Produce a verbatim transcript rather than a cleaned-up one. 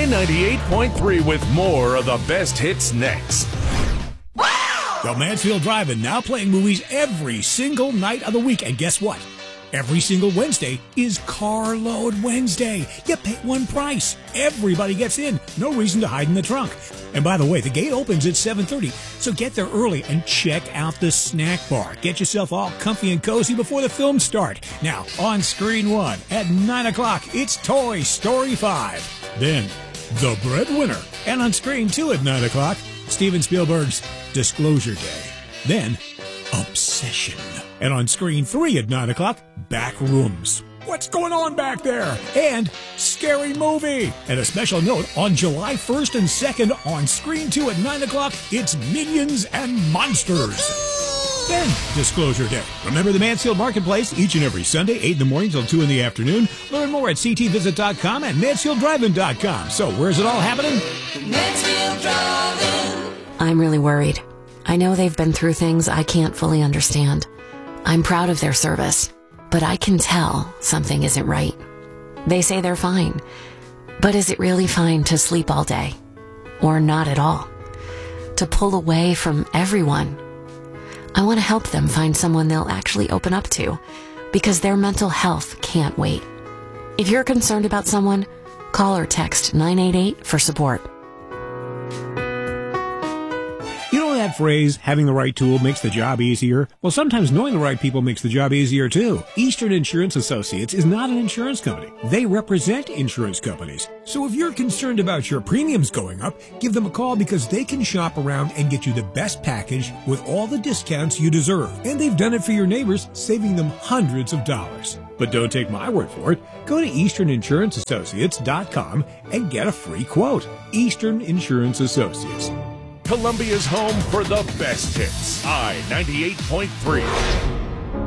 I ninety-eight point three with more of the best hits next. The Mansfield Drive-In now playing movies every single night of the week. And guess what? Every single Wednesday is Carload Wednesday. You pay one price. Everybody gets in. No reason to hide in the trunk. And by the way, the gate opens at seven thirty, so get there early and check out the snack bar. Get yourself all comfy and cozy before the films start. Now, on Screen one at nine o'clock, it's Toy Story five. Then, The Breadwinner. And on Screen two at nine o'clock, Steven Spielberg's Disclosure Day. Then, Obsession. And on Screen three at nine o'clock, Backrooms. What's going on back there? And Scary Movie. And a special note, on July first and second on Screen two at nine o'clock, it's Minions and Monsters. Then, Disclosure Day. Remember the Mansfield Marketplace each and every Sunday, eight in the morning till two in the afternoon. Learn more at c t visit dot com and mansfield drive in dot com. So, where's it all happening? Mansfield Drive-In. I'm really worried. I know they've been through things I can't fully understand. I'm proud of their service, but I can tell something isn't right. They say they're fine, but is it really fine to sleep all day? Or not at all? To pull away from everyone? I want to help them find someone they'll actually open up to, because their mental health can't wait. If you're concerned about someone, call or text nine eight eight for support. You know that phrase, having the right tool makes the job easier? Well, sometimes knowing the right people makes the job easier too. Eastern Insurance Associates is not an insurance company. They represent insurance companies. So if you're concerned about your premiums going up, give them a call because they can shop around and get you the best package with all the discounts you deserve. And they've done it for your neighbors, saving them hundreds of dollars. But don't take my word for it. Go to eastern insurance associates dot com and get a free quote. Eastern Insurance Associates. Columbia's home for the best hits. I ninety-eight point three.